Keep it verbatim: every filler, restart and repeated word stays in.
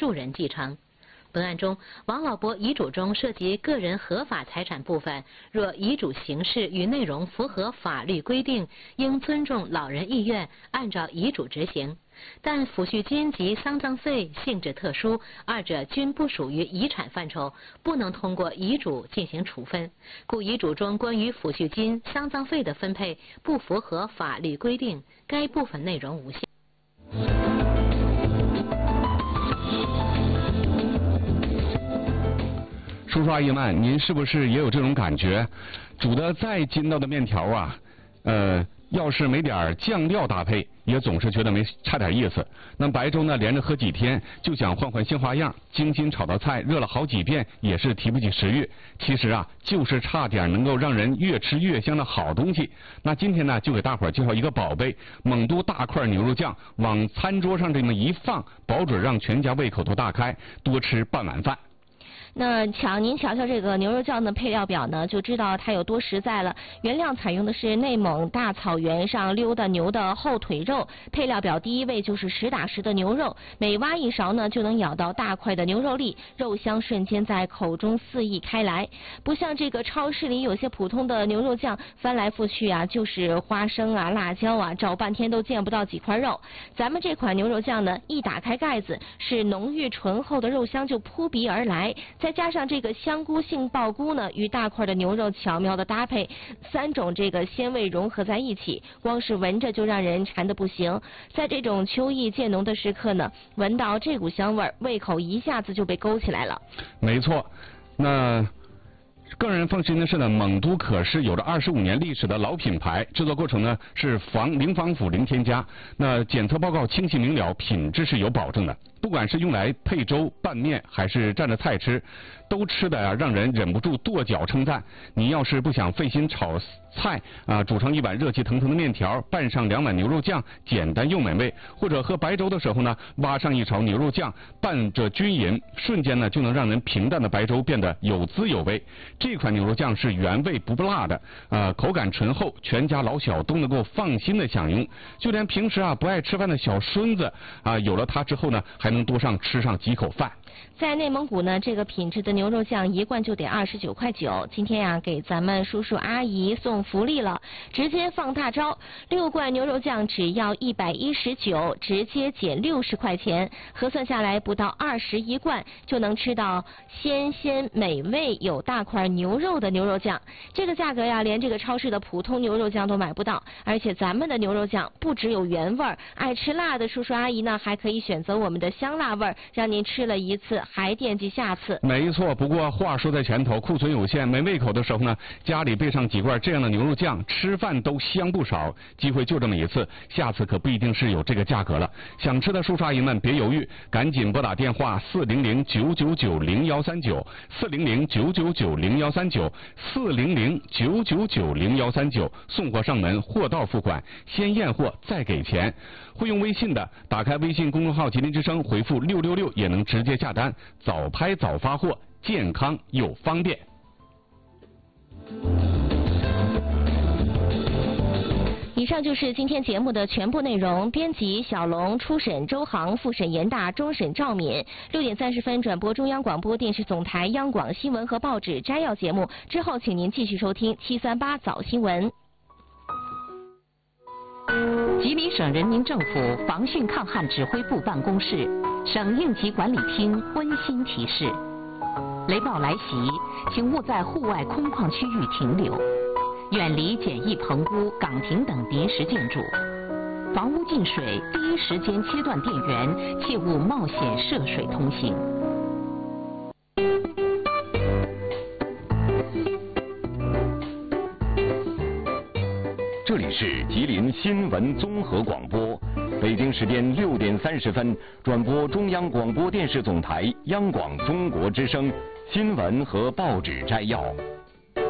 庶人继承。本案中，王老伯遗嘱中涉及个人合法财产部分，若遗嘱形式与内容符合法律规定，应尊重老人意愿，按照遗嘱执行。但抚恤金及丧葬费性质特殊，二者均不属于遗产范畴，不能通过遗嘱进行处分，故遗嘱中关于抚恤金、丧葬费的分配不符合法律规定，该部分内容无效。 叔叔阿姨们，您是不是也有这种感觉？煮的再筋道的面条啊，呃，要是没点酱料搭配，也总是觉得没差点意思。那白粥呢，连着喝几天，就想换换新花样。精心炒的菜，热了好几遍，也是提不起食欲。其实啊，就是差点能够让人越吃越香的好东西。那今天呢，就给大伙儿介绍一个宝贝——蒙都大块牛肉酱，往餐桌上这么一放，保准让全家胃口都大开，多吃半碗饭。 那瞧，您瞧瞧这个牛肉酱的配料表呢，就知道它有多实在了。原料采用的是内蒙大草原上溜达牛的后腿肉，配料表第一位就是实打实的牛肉，每挖一勺呢就能咬到大块的牛肉粒，肉香瞬间在口中肆意开来。不像这个超市里有些普通的牛肉酱，翻来覆去啊就是花生啊、辣椒啊，找半天都见不到几块肉。咱们这款牛肉酱呢，一打开盖子，是浓郁醇厚的肉香就扑鼻而来。再加上这个香菇杏鲍菇呢，与大块的牛肉巧妙的搭配，三种这个鲜味融合在一起，光是闻着就让人馋得不行。在这种秋意渐浓的时刻呢，闻到这股香味儿，胃口一下子就被勾起来了。 没错，那更让人放心的是呢，蒙都可是有着二十五年历史的老品牌，制作过程呢是防零防腐零添加，那检测报告清晰明了，品质是有保证的。不管是用来配粥、拌面，还是蘸着菜吃，都吃的啊让人忍不住跺脚称赞。你要是不想费心炒菜啊，煮上一碗热气腾腾的面条，拌上两碗牛肉酱，简单又美味。或者喝白粥的时候呢，挖上一勺牛肉酱，拌着均匀，瞬间呢就能让人平淡的白粥变得有滋有味。这款牛肉酱是原味不辣的，啊，口感醇厚，全家老小都能够放心的享用。就连平时啊不爱吃饭的小孙子啊，有了它之后呢，还能多上吃上几口饭。 在内蒙古呢，这个品质的牛肉酱一罐就得二十九块九。今天呀、啊，给咱们叔叔阿姨送福利了，直接放大招，六罐牛肉酱只要一百一十九，直接减六十块钱，核算下来不到二十一罐，就能吃到鲜鲜美味有大块牛肉的牛肉酱。这个价格呀，连这个超市的普通牛肉酱都买不到。而且咱们的牛肉酱不只有原味儿，爱吃辣的叔叔阿姨呢，还可以选择我们的香辣味儿，让您吃了一次还惦记下次。 没错，不过话说在前头，库存有限，没胃口的时候呢，家里备上几罐这样的牛肉酱，吃饭都香不少。机会就这么一次，下次可不一定是有这个价格了。想吃的叔叔阿姨们别犹豫，赶紧拨打电话四零零九九九零幺三九四零零九九九零幺三九四零零九九九零幺三九，送货上门，货到付款，先验货再给钱。会用微信的，打开微信公众号吉林之声，回复六六六也能直接下单，早拍早发货，健康又方便。 以上就是今天节目的全部内容。编辑小龙，初审周航，复审严大，终审赵敏。六点三十分转播中央广播电视总台央广新闻和报纸摘要节目，之后请您继续收听七三八早新闻。 吉林省人民政府防汛抗旱指挥部办公室、省应急管理厅温馨提示：雷暴来袭，请勿在户外空旷区域停留，远离简易棚屋、岗亭等临时建筑。房屋进水，第一时间切断电源，切勿冒险涉水通行。 这里是吉林新闻综合广播，北京时间六点三十分转播中央广播电视总台央广中国之声新闻和报纸摘要。